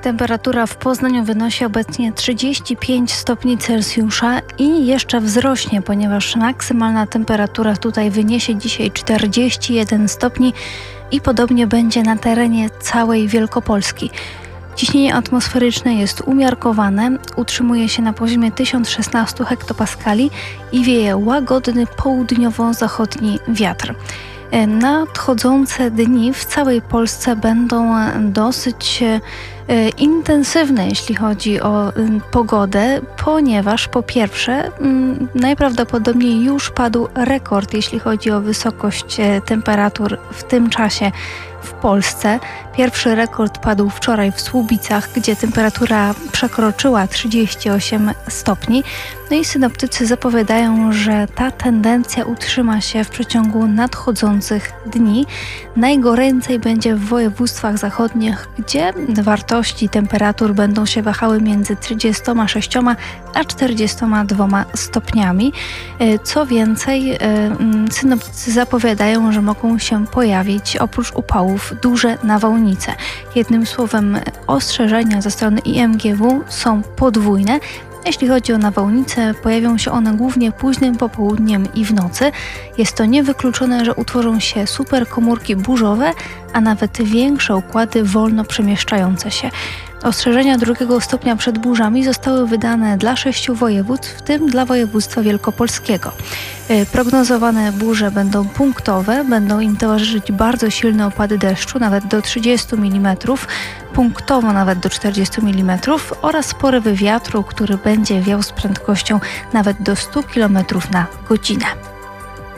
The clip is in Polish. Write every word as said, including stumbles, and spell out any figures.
Temperatura w Poznaniu wynosi obecnie trzydzieści pięć stopni Celsjusza i jeszcze wzrośnie, ponieważ maksymalna temperatura tutaj wyniesie dzisiaj czterdzieści jeden stopni i podobnie będzie na terenie całej Wielkopolski. Ciśnienie atmosferyczne jest umiarkowane, utrzymuje się na poziomie tysiąc szesnaście hektopaskali i wieje łagodny południowo-zachodni wiatr. Nadchodzące dni w całej Polsce będą dosyć intensywne, jeśli chodzi o pogodę, ponieważ po pierwsze najprawdopodobniej już padł rekord, jeśli chodzi o wysokość temperatur w tym czasie w Polsce. Pierwszy rekord padł wczoraj w Słubicach, gdzie temperatura przekroczyła trzydzieści osiem stopni. No i synoptycy zapowiadają, że ta tendencja utrzyma się w przeciągu nadchodzących dni. Najgoręcej będzie w województwach zachodnich, gdzie wartości temperatur będą się wahały między trzydziestoma sześcioma a czterdziestoma dwoma stopniami. Co więcej, synoptycy zapowiadają, że mogą się pojawić oprócz upałów duże nawałnice. Jednym słowem, ostrzeżenia ze strony I M G W są podwójne. Jeśli chodzi o nawałnice, pojawią się one głównie późnym popołudniem i w nocy. Jest to niewykluczone, że utworzą się superkomórki burzowe, a nawet większe układy wolno przemieszczające się. Ostrzeżenia drugiego stopnia przed burzami zostały wydane dla sześciu województw, w tym dla województwa wielkopolskiego. Prognozowane burze będą punktowe, będą im towarzyszyć bardzo silne opady deszczu, nawet do trzydziestu milimetrów, punktowo nawet do czterdziestu milimetrów oraz porywy wiatru, który będzie wiał z prędkością nawet do stu kilometrów na godzinę.